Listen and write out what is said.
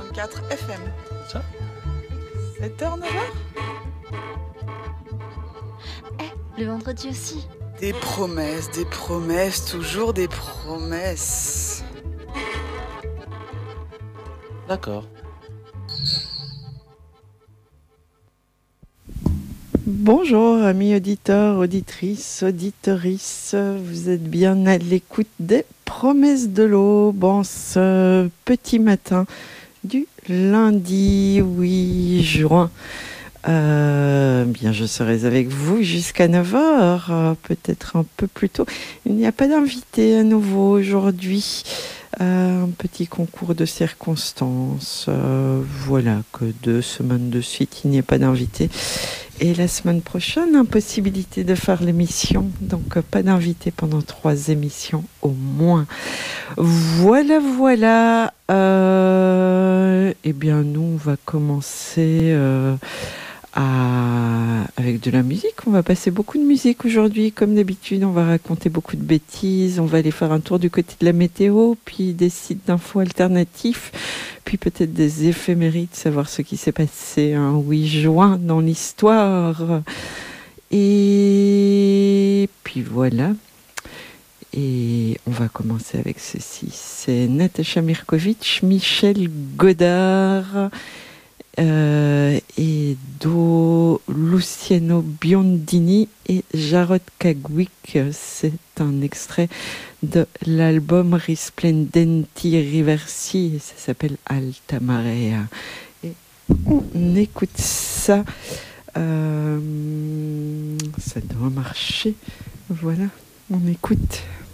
101.4 FM. Ça 7h, 9h. Le vendredi aussi. Des promesses, toujours des promesses. D'accord. Bonjour amis auditeurs, auditrices, auditorices, vous êtes bien à l'écoute des promesses de l'aube en ce petit matin du lundi 8 juin. Bien, je serai avec vous jusqu'à 9h, peut-être un peu plus tôt. Il n'y a pas d'invité à nouveau aujourd'hui. Un petit concours de circonstances. Voilà, que 2 semaines de suite, il n'y a pas d'invité. Et la semaine prochaine, impossibilité de faire l'émission. Donc, pas d'invité pendant 3 émissions au moins. Voilà. Eh bien, nous, on va commencer avec de la musique. On va passer beaucoup de musique aujourd'hui. Comme d'habitude, on va raconter beaucoup de bêtises. On va aller faire un tour du côté de la météo, puis des sites d'infos alternatifs, puis peut-être des éphémérides, savoir ce qui s'est passé un 8 juin dans l'histoire. Et puis voilà. Et on va commencer avec ceci. C'est Natacha Mirkovic, Michel Godard et Luciano Biondini et Jarod Kagwick. C'est un extrait de l'album Risplendenti Riversi et ça s'appelle Alta Marea. Et on écoute ça. Ça doit marcher. Voilà, on écoute.